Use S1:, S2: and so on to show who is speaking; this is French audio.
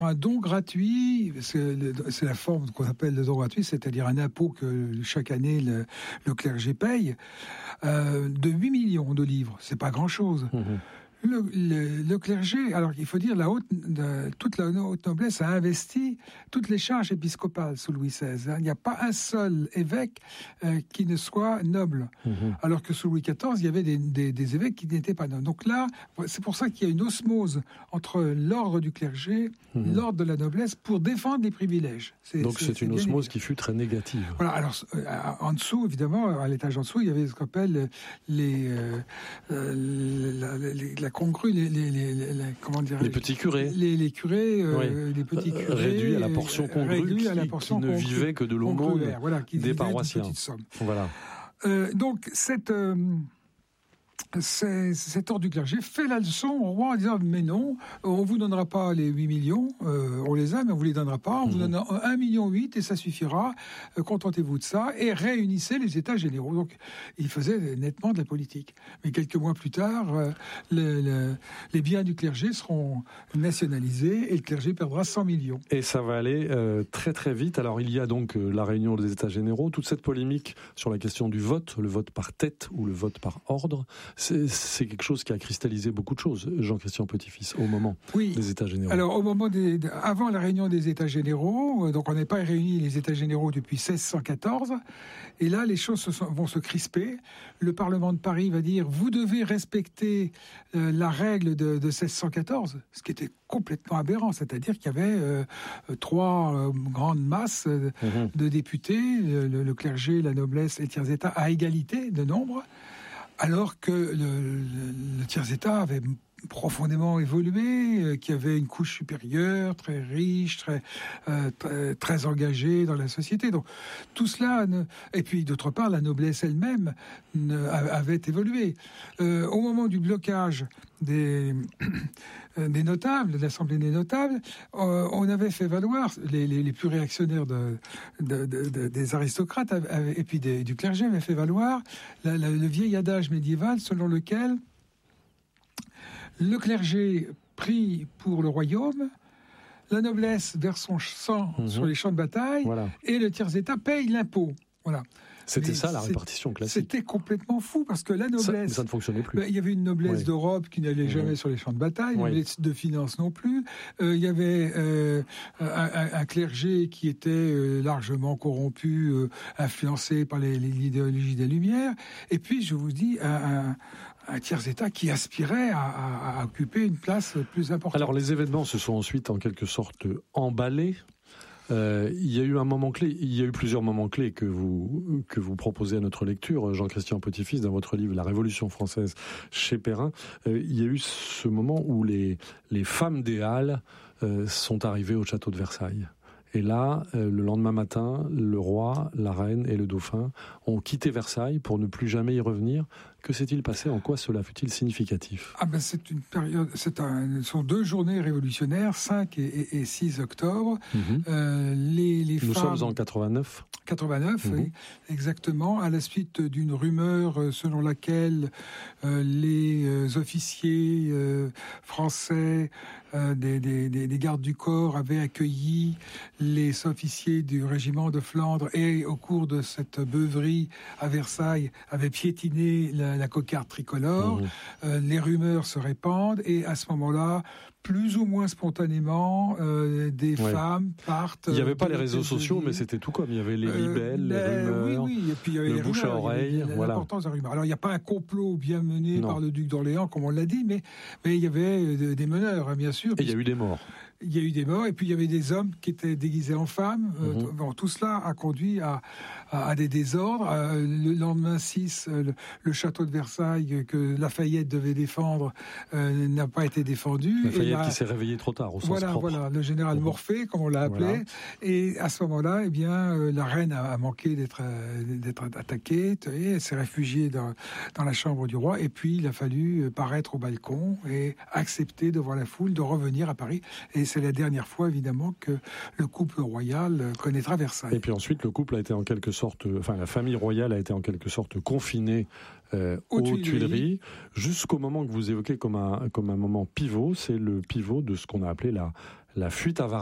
S1: Un don gratuit, c'est la forme qu'on appelle le don gratuit, c'est-à-dire un impôt que chaque année le clergé paye, de 8 millions de livres. C'est pas grand-chose. Le clergé, alors il faut dire, toute la haute noblesse a investi toutes les charges épiscopales sous Louis XVI. Il n'y a pas un seul évêque qui ne soit noble. Alors que sous Louis XIV, il y avait des évêques qui n'étaient pas nobles. Donc là, c'est pour ça qu'il y a une osmose entre l'ordre du clergé, l'ordre de la noblesse, pour défendre les privilèges.
S2: Donc c'est une osmose qui fut très négative.
S1: Voilà, alors en dessous, évidemment, à l'étage en dessous, il y avait ce qu'on appelle la congrue, comment dirais-je,
S2: les petits curés.
S1: Les curés, les petits curés.
S2: Réduits à la portion congrue, qui ne vivaient que de l'aumône des paroissiens. Voilà.
S1: Donc, cet ordre du clergé fait la leçon au roi en disant « Mais non, on vous donnera pas les 8 millions, on les a, mais on vous les donnera pas, on vous donne 1,8 million et ça suffira, contentez-vous de ça, et réunissez les États généraux. » Donc, il faisait nettement de la politique. Mais quelques mois plus tard, les biens du clergé seront nationalisés et le clergé perdra 100 millions.
S2: Et ça va aller très très vite. Alors, il y a donc la réunion des États généraux, toute cette polémique sur la question du vote, le vote par tête ou le vote par ordre. C'est quelque chose qui a cristallisé beaucoup de choses, Jean-Christian Petit-Fils, au moment des États généraux.
S1: Alors, au moment avant la réunion des États généraux, donc on n'est pas réunis les États généraux depuis 1614, et là, les choses vont se crisper. Le Parlement de Paris va dire, vous devez respecter la règle de 1614, ce qui était complètement aberrant, c'est-à-dire qu'il y avait trois grandes masses de députés, le clergé, la noblesse et le tiers-état, à égalité de nombre, alors que le tiers-état avait profondément évolué, qui avait une couche supérieure, très riche, très engagée dans la société. Donc tout cela, et puis d'autre part, la noblesse elle-même avait évolué. Au moment du blocage des notables, de l'Assemblée des notables, on avait fait valoir, les plus réactionnaires des aristocrates et puis du clergé avaient fait valoir le vieil adage médiéval selon lequel le clergé prie pour le royaume, la noblesse verse son sang sur les champs de bataille, et le tiers-état paye l'impôt. Voilà.
S2: C'était ça la répartition classique.
S1: C'était complètement fou parce que la noblesse.
S2: Ça ne fonctionnait plus.
S1: Il y avait une noblesse d'Europe qui n'allait jamais sur les champs de bataille, une noblesse de finance non plus. Il y avait un clergé qui était largement corrompu, influencé par l'idéologie des Lumières. Et puis, je vous dis, un tiers-état qui aspirait à occuper une place plus importante.
S2: Alors, les événements se sont ensuite en quelque sorte emballés. Il y a eu un moment clé, il y a eu plusieurs moments clés que vous proposez à notre lecture, Jean-Christian Petit-Fils, dans votre livre La Révolution française chez Perrin. Il y a eu ce moment où les femmes des Halles sont arrivées au château de Versailles. Et là, le lendemain matin, le roi, la reine et le dauphin ont quitté Versailles pour ne plus jamais y revenir. Que s'est-il passé? En quoi cela fut-il significatif?
S1: C'est une période, ce sont 2 journées révolutionnaires, 5 et 6 octobre. Les
S2: Nous
S1: femmes,
S2: sommes en 89.
S1: 89, oui, exactement, à la suite d'une rumeur selon laquelle les officiers français des gardes du corps avaient accueilli les officiers du régiment de Flandre et au cours de cette beuverie à Versailles avaient piétiné la cocarde tricolore. Les rumeurs se répandent et à ce moment-là, plus ou moins spontanément, des femmes partent.
S2: Il n'y avait pas les réseaux sociaux, mais c'était tout comme. Il y avait les libelles, les rumeurs,
S1: et puis il y avait
S2: le bouche à oreille.
S1: L'importance des rumeurs. Alors il n'y a pas un complot bien mené par le duc d'Orléans, comme on l'a dit, mais il y avait des meneurs, bien sûr.
S2: Et il y a eu des morts.
S1: Il y a eu des morts, et puis il y avait des hommes qui étaient déguisés en femmes. Tout cela a conduit à des désordres. Le lendemain 6, le château de Versailles que Lafayette devait défendre n'a pas été défendu.
S2: Lafayette qui s'est réveillé trop tard, au sens propre.
S1: Voilà, le général Morphée, comme on l'a appelé. Voilà. Et à ce moment-là, la reine a manqué d'être attaquée, et elle s'est réfugiée dans la chambre du roi. Et puis, il a fallu paraître au balcon et accepter devant la foule de revenir à Paris. Et c'est la dernière fois, évidemment, que le couple royal connaîtra Versailles.
S2: Et puis ensuite, le couple a été en quelque sorte, la famille royale a été en quelque sorte confinée aux Tuileries, jusqu'au moment que vous évoquez comme un moment pivot. C'est le pivot de ce qu'on a appelé La fuite à Varsovie.